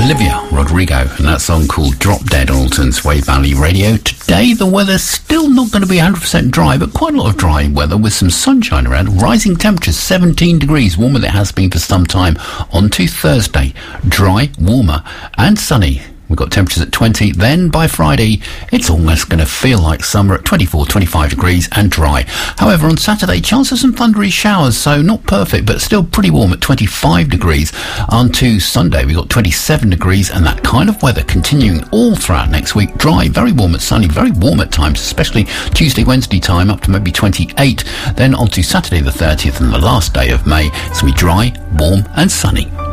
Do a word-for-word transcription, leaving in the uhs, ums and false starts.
Olivia Rodrigo, and that song called Drop Dead on Alton's Wave Valley Radio. Today the weather's still not going to be one hundred percent dry, but quite a lot of dry weather with some sunshine around. Rising temperatures, seventeen degrees, warmer than it has been for some time. On to Thursday, dry, warmer and sunny. We've got temperatures at twenty. Then by Friday, it's almost going to feel like summer at twenty-four, twenty-five degrees and dry. However, on Saturday, chance of some thundery showers, so not perfect, but still pretty warm at twenty-five degrees. On to Sunday, we've got twenty-seven degrees, and that kind of weather continuing all throughout next week. Dry, very warm at sunny, very warm at times, especially Tuesday, Wednesday time, up to maybe twenty-eight. Then on to Saturday the thirtieth and the last day of May, it's going to be dry, warm and sunny.